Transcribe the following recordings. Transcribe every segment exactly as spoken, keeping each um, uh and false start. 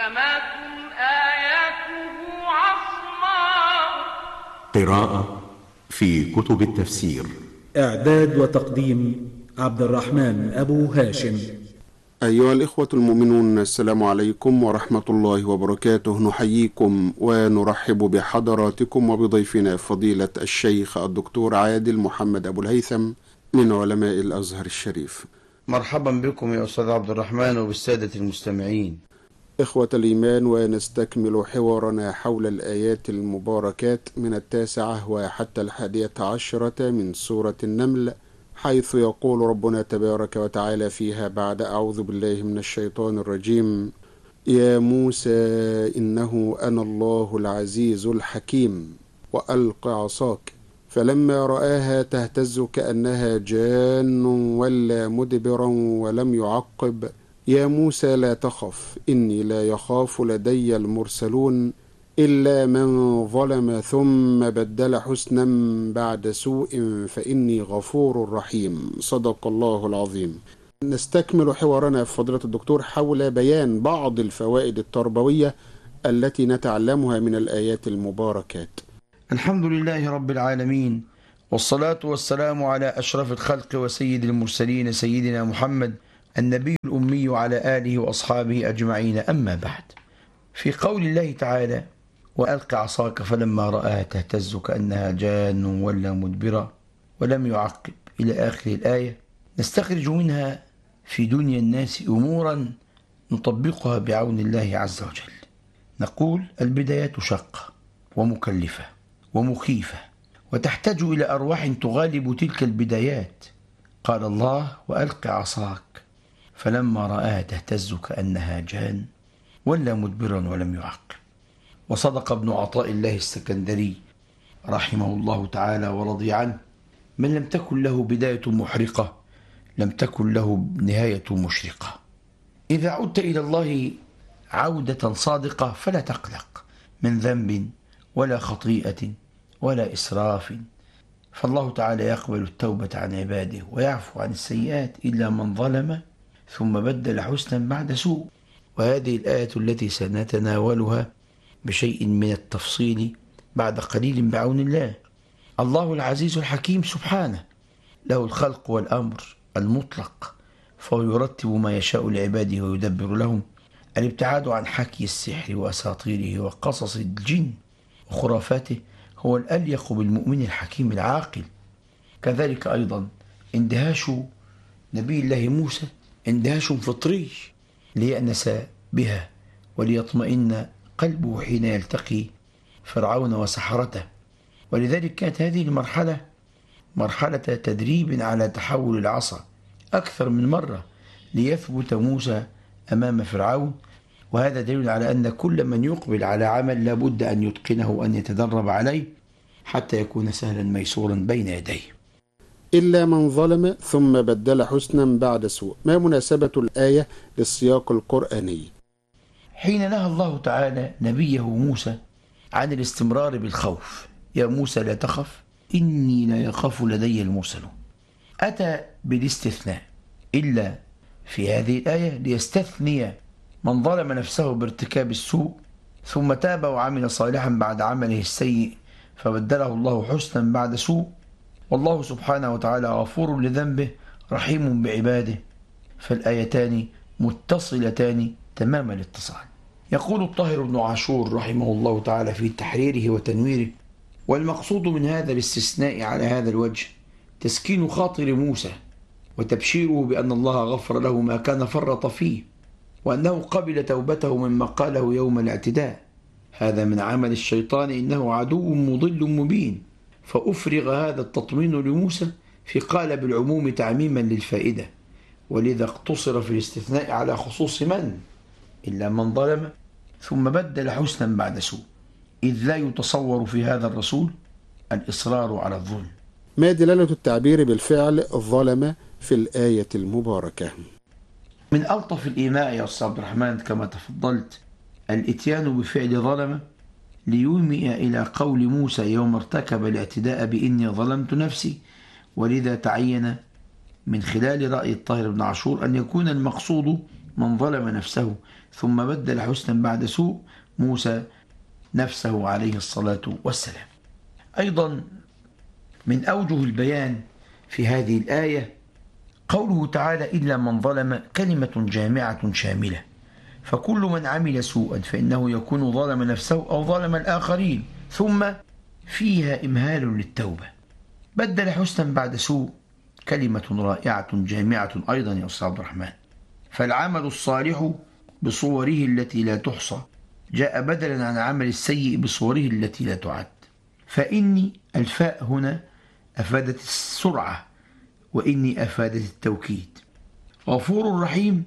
محكمات آياته عصماء. قراءة في كتب التفسير. إعداد وتقديم عبد الرحمن أبو هاشم. أيها الإخوة المؤمنون، السلام عليكم ورحمة الله وبركاته. نحييكم ونرحب بحضراتكم وبضيفنا فضيلة الشيخ الدكتور عادل محمد أبو الهيثم من علماء الأزهر الشريف. مرحبا بكم يا أستاذ عبد الرحمن وبالسادة المستمعين. إخوة الإيمان، ونستكمل حوارنا حول الآيات المباركات من التاسعة وحتى الحادية عشرة من سورة النمل، حيث يقول ربنا تبارك وتعالى فيها بعد أعوذ بالله من الشيطان الرجيم: يا موسى إنه أنا الله العزيز الحكيم وألق عصاك فلما رآها تهتز كأنها جان ولا مدبرا ولم يعقب يا موسى لا تخف إني لا يخاف لدي المرسلون إلا من ظلم ثم بدل حسنا بعد سوء فإني غفور رحيم. صدق الله العظيم. نستكمل حوارنا في فضيلة الدكتور حول بيان بعض الفوائد التربوية التي نتعلمها من الآيات المباركات. الحمد لله رب العالمين، والصلاة والسلام على أشرف الخلق وسيد المرسلين سيدنا محمد النبي الأمي وعلى آله وأصحابه أجمعين. أما بعد، في قول الله تعالى: وألق عصاك فلما رآها تهتز كأنها جان ولا مدبرا ولم يعقب إلى آخر الآية، نستخرج منها في دنيا الناس أمورا نطبقها بعون الله عز وجل. نقول: البدايات شاقة ومكلفة ومخيفة وتحتاج إلى أرواح تغالب تلك البدايات. قال الله: وألق عصاك فلما رآها تهتز كأنها جان ولا مدبرا ولم يعقب. وصدق ابن عطاء الله السكندري رحمه الله تعالى ورضي عنه: من لم تكن له بداية محرقة لم تكن له نهاية مشرقة. إذا عدت إلى الله عودة صادقة فلا تقلق من ذنب ولا خطيئة ولا إسراف، فالله تعالى يقبل التوبة عن عباده ويعفو عن السيئات إلا من ظلم ثم بدل حسنا بعد سوء. وهذه الآية التي سنتناولها بشيء من التفصيل بعد قليل بعون الله. الله العزيز الحكيم سبحانه له الخلق والأمر المطلق، فهو يرتب ما يشاء لعباده ويدبر لهم. الابتعاد عن حكي السحر وأساطيره وقصص الجن وخرافاته هو الأليق بالمؤمن الحكيم العاقل. كذلك أيضا اندهاش نبي الله موسى اندهاش فطري ليأنس بها وليطمئن قلبه حين يلتقي فرعون وسحرته. ولذلك كانت هذه المرحلة مرحلة تدريب على تحول العصا أكثر من مرة ليثبت موسى أمام فرعون. وهذا دليل على أن كل من يقبل على عمل لابد أن يتقنه وأن يتدرب عليه حتى يكون سهلا ميسورا بين يديه. إلا من ظلم ثم بدل حسنا بعد سوء. ما مناسبة الآية للسياق القرآني؟ حين نهى الله تعالى نبيه موسى عن الاستمرار بالخوف: يا موسى لا تخف إني لا يخاف لدي المرسلون، أتى بالاستثناء إلا في هذه الآية ليستثني من ظلم نفسه بارتكاب السوء ثم تاب وعمل صالحا بعد عمله السيء فبدله الله حسنا بعد سوء. والله سبحانه وتعالى غفور لذنبه رحيم بعباده، فالآيتان متصلتان تمام الاتصال. يقول الطاهر بن عاشور رحمه الله تعالى في تحريره وتنويره: والمقصود من هذا الاستثناء على هذا الوجه تسكين خاطر موسى وتبشيره بأن الله غفر له ما كان فرط فيه، وأنه قبل توبته مما قاله يوم الاعتداء. هذا من عمل الشيطان، إنه عدو مضل مبين. فأفرغ هذا التطمين لموسى في قالب العموم تعميما للفائدة، ولذا اقتصر في الاستثناء على خصوص من؟ إلا من ظلم ثم بدل حسنا بعد سوء، إذ لا يتصور في هذا الرسول الإصرار على الظلم. ما دلالة التعبير بالفعل ظلم في الآية المباركة؟ من ألطف الإيماء يا أستاذ عبد الرحمن كما تفضلت الإتيان بفعل ظلم ليومئ إلى قول موسى يوم ارتكب الاعتداء بإني ظلمت نفسي. ولذا تعين من خلال رأي الطاهر بن عاشور أن يكون المقصود من ظلم نفسه ثم بدل حسنا بعد سوء موسى نفسه عليه الصلاة والسلام. أيضا من أوجه البيان في هذه الآية قوله تعالى إلا من ظلم، كلمة جامعة شاملة، فكل من عمل سوءا فإنه يكون ظلم نفسه أو ظلم الآخرين، ثم فيها إمهال للتوبة. بدل حسنا بعد سوء كلمة رائعة جامعة أيضا يا أستاذ عبد الرحمن، فالعمل الصالح بصوره التي لا تحصى جاء بدلا عن العمل السيء بصوره التي لا تعد، فإني الفاء هنا أفادت السرعة وإني أفادت التوكيد. غفور رحيم،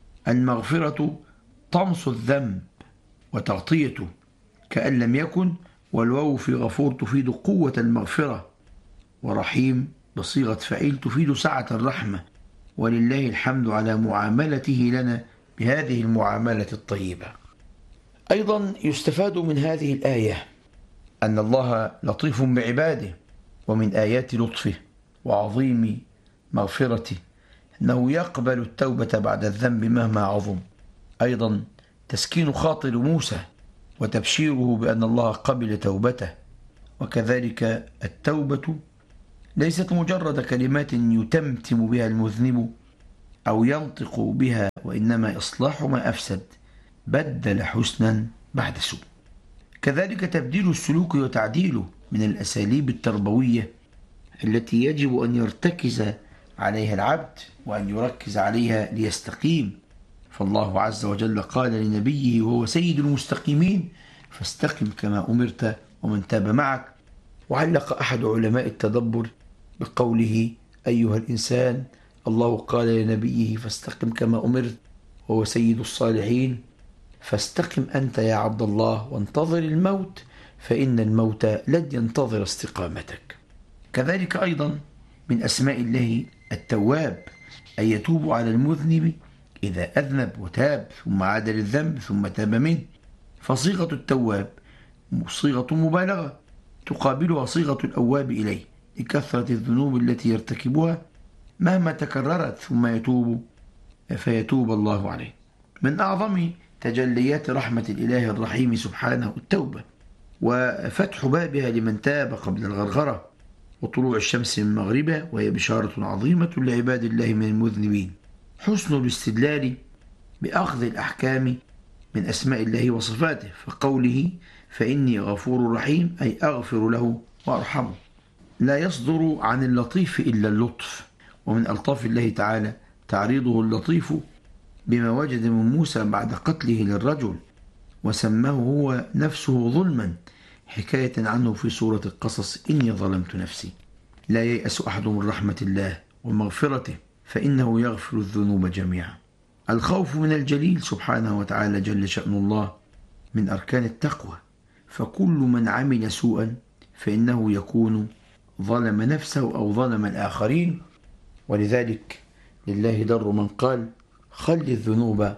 المغفرة طمس الذنب وتغطيته كأن لم يكن، والواو في غفور تفيد قوة المغفرة، ورحيم بصيغة فعيل تفيد سعة الرحمة، ولله الحمد على معاملته لنا بهذه المعاملة الطيبة. أيضا يستفاد من هذه الآية أن الله لطيف بعباده، ومن آيات لطفه وعظيم مغفرته أنه يقبل التوبة بعد الذنب مهما عظم. أيضا تسكين خاطر موسى وتبشيره بأن الله قبل توبته، وكذلك التوبة ليست مجرد كلمات يتمتم بها المذنب أو ينطق بها، وإنما إصلاح ما أفسد، بدل حسنا بعد سوء. كذلك تبديل السلوك وتعديله من الأساليب التربوية التي يجب أن يرتكز عليها العبد وأن يركز عليها ليستقيم، فالله عز وجل قال لنبيه وهو سيد المستقيمين فاستقم كما أمرت ومن تاب معك. وعلق أحد علماء التدبر بقوله أيها الإنسان، الله قال لنبيه فاستقم كما أمرت وهو سيد الصالحين، فاستقم أنت يا عبد الله وانتظر الموت، فإن الموت لن ينتظر استقامتك. كذلك أيضا من أسماء الله التواب، أن يتوب على المذنب إذا أذنب وتاب ثم عاد للذنب ثم تاب منه، فصيغة التواب صيغة مبالغة تقابلها صيغة الأواب إليه لكثرة الذنوب التي يرتكبها مهما تكررت ثم يتوب فيتوب الله عليه. من أعظم تجليات رحمة الإله الرحيم سبحانه التوبة، وفتح بابها لمن تاب قبل الغرغرة وطلوع الشمس من مغربها، وهي بشارة عظيمة لعباد الله من المذنبين. حسن الاستدلال بأخذ الأحكام من أسماء الله وصفاته، فقوله فإني غفور رحيم أي أغفر له وأرحمه. لا يصدر عن اللطيف إلا اللطف، ومن ألطاف الله تعالى تعريضه اللطيف بما وجد من موسى بعد قتله للرجل وسماه هو نفسه ظلما، حكاية عنه في سورة القصص إني ظلمت نفسي. لا ييأس أحد من رحمة الله ومغفرته فإنه يغفر الذنوب جميعا. الخوف من الجليل سبحانه وتعالى جل شأن الله من أركان التقوى، فكل من عمل سوءا فإنه يكون ظلم نفسه أو ظلم الآخرين، ولذلك لله در من قال خل الذنوب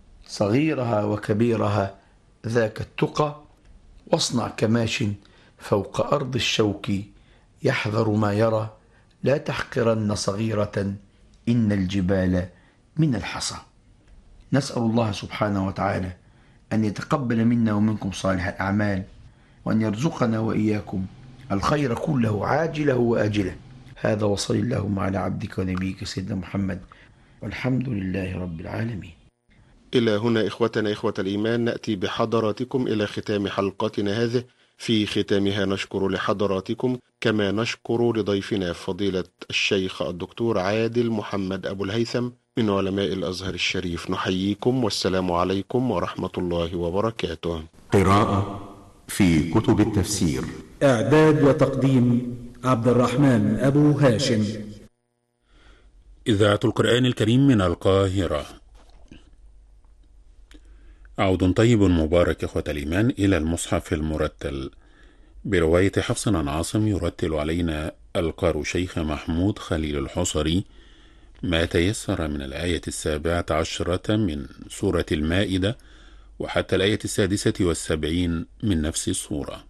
صغيرها وكبيرها ذاك التقى، واصنع كماش فوق أرض الشوك يحذر ما يرى، لا تحقرن صغيرة إن الجبال من الحصى. نسأل الله سبحانه وتعالى أن يتقبل منا ومنكم صالح الأعمال، وأن يرزقنا وإياكم الخير كله عاجله وآجله. هذا وصل اللهم على عبدك ونبيك سيدنا محمد، والحمد لله رب العالمين. إلى هنا إخوتنا إخوة الإيمان نأتي بحضراتكم إلى ختام حلقتنا هذه. في ختامها نشكر لحضراتكم كما نشكر لضيفنا فضيلة الشيخ الدكتور عادل محمد أبو الهيثم من علماء الأزهر الشريف. نحييكم والسلام عليكم ورحمة الله وبركاته. قراءة في كتب التفسير، إعداد وتقديم عبد الرحمن أبو هاشم. إذاعة القرآن الكريم من القاهرة. عود طيب مبارك إخوة الإيمان إلى المصحف المرتل برواية حفص عن عاصم. يرتل علينا القارئ شيخ محمود خليل الحصري ما تيسر من الآية السابعة عشرة من سورة المائدة وحتى الآية السادسة والسبعين من نفس السورة.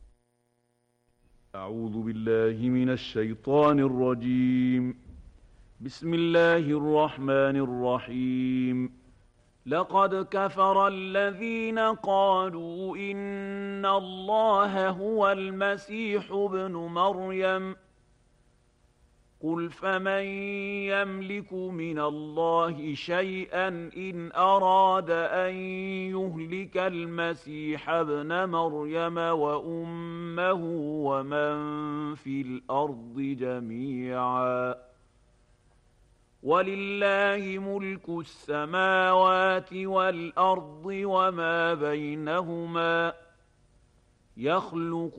أعوذ بالله من الشيطان الرجيم. بسم الله الرحمن الرحيم. لقد كفر الذين قالوا إن الله هو المسيح ابن مريم قل فمن يملك من الله شيئا إن أراد أن يهلك المسيح ابن مريم وأمه ومن في الأرض جميعا ولله ملك السماوات والأرض وما بينهما يخلق